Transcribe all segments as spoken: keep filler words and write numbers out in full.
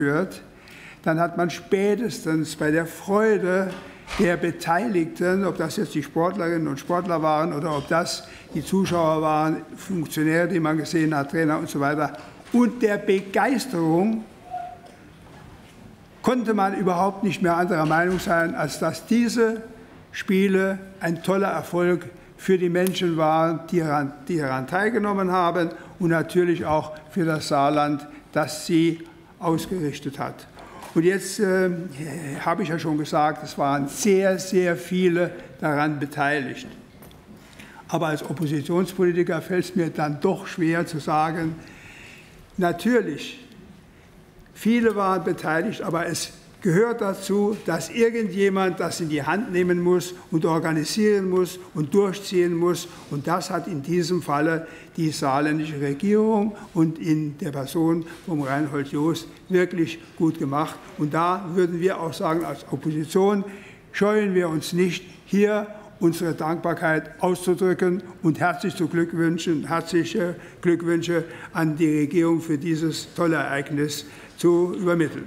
wird, dann hat man spätestens bei der Freude der Beteiligten, ob das jetzt die Sportlerinnen und Sportler waren oder ob das die Zuschauer waren, Funktionäre, die man gesehen hat, Trainer und so weiter, und der Begeisterung, konnte man überhaupt nicht mehr anderer Meinung sein, als dass diese Spiele ein toller Erfolg für die Menschen waren, die daran, die daran teilgenommen haben, und natürlich auch für das Saarland, das sie ausgerichtet hat. Und jetzt äh, habe ich ja schon gesagt, es waren sehr, sehr viele daran beteiligt. Aber als Oppositionspolitiker fällt es mir dann doch schwer zu sagen, natürlich, viele waren beteiligt, aber es gehört dazu, dass irgendjemand das in die Hand nehmen muss und organisieren muss und durchziehen muss. Und das hat in diesem Falle die saarländische Regierung und in der Person von Reinhold Jost wirklich gut gemacht. Und da würden wir auch sagen, als Opposition scheuen wir uns nicht, hier unsere Dankbarkeit auszudrücken und herzlich zu Glückwünschen, herzliche Glückwünsche an die Regierung für dieses tolle Ereignis zu übermitteln.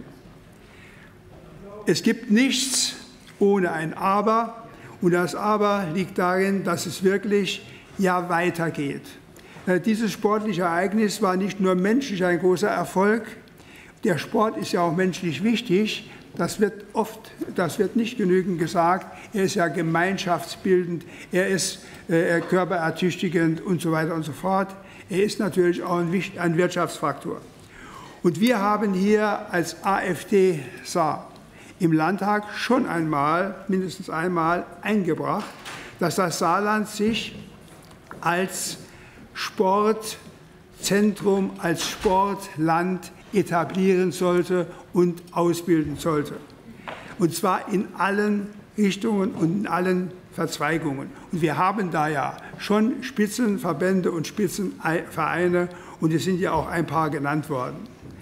Es gibt nichts ohne ein Aber, und das Aber liegt darin, dass es wirklich ja weitergeht. Dieses sportliche Ereignis war nicht nur menschlich ein großer Erfolg. Der Sport ist ja auch menschlich wichtig. Das wird oft, das wird nicht genügend gesagt. Er ist ja gemeinschaftsbildend, er ist äh, körperertüchtigend und so weiter und so fort. Er ist natürlich auch ein, ein Wirtschaftsfaktor. Und wir haben hier als AfD Saar im Landtag schon einmal, mindestens einmal, eingebracht, dass das Saarland sich als Sportzentrum, als Sportland etablieren sollte und ausbilden sollte. Und zwar in allen Richtungen und in allen Verzweigungen. Und wir haben da ja schon Spitzenverbände und Spitzenvereine, und es sind ja auch ein paar genannt worden.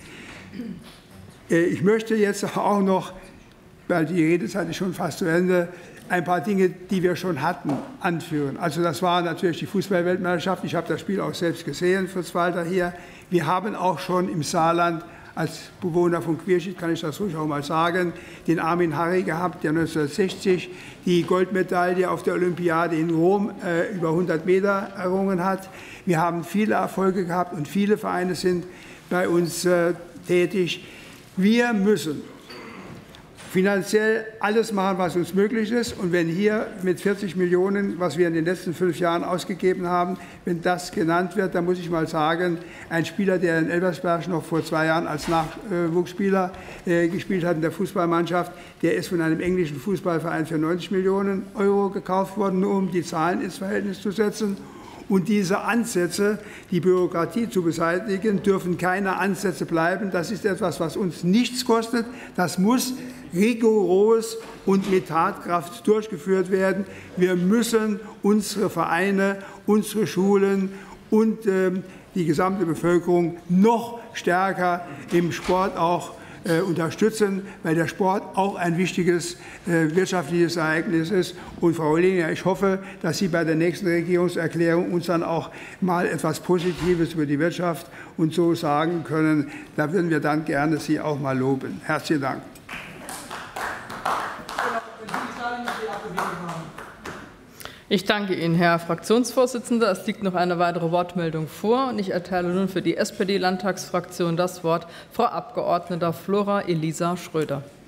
Ich möchte jetzt auch noch, weil die Redezeit ist schon fast zu Ende, ein paar Dinge, die wir schon hatten, anführen. Also das war natürlich die Fußball-Weltmeisterschaft. Ich habe das Spiel auch selbst gesehen, Fritz Walter hier. Wir haben auch schon im Saarland, als Bewohner von Quierschied kann ich das ruhig auch mal sagen, den Armin Harry gehabt, der neunzehnhundertsechzig die Goldmedaille auf der Olympiade in Rom äh, über hundert Meter errungen hat. Wir haben viele Erfolge gehabt und viele Vereine sind bei uns äh, tätig. Wir müssen finanziell alles machen, was uns möglich ist. Und wenn hier mit vierzig Millionen, was wir in den letzten fünf Jahren ausgegeben haben, wenn das genannt wird, dann muss ich mal sagen, ein Spieler, der in Elversberg noch vor zwei Jahren als Nachwuchsspieler äh, gespielt hat in der Fußballmannschaft, der ist von einem englischen Fußballverein für neunzig Millionen Euro gekauft worden, nur um die Zahlen ins Verhältnis zu setzen. Und diese Ansätze, die Bürokratie zu beseitigen, dürfen keine Ansätze bleiben. Das ist etwas, was uns nichts kostet. Das muss rigoros und mit Tatkraft durchgeführt werden. Wir müssen unsere Vereine, unsere Schulen und äh, die gesamte Bevölkerung noch stärker im Sport auch äh, unterstützen, weil der Sport auch ein wichtiges äh, wirtschaftliches Ereignis ist. Und Frau Oehlinger, ich hoffe, dass Sie bei der nächsten Regierungserklärung uns dann auch mal etwas Positives über die Wirtschaft und so sagen können. Da würden wir dann gerne Sie auch mal loben. Herzlichen Dank. Ich danke Ihnen, Herr Fraktionsvorsitzender. Es liegt noch eine weitere Wortmeldung vor. Und ich erteile nun für die S P D-Landtagsfraktion das Wort Frau Abgeordnete Flora Elisa Schröder.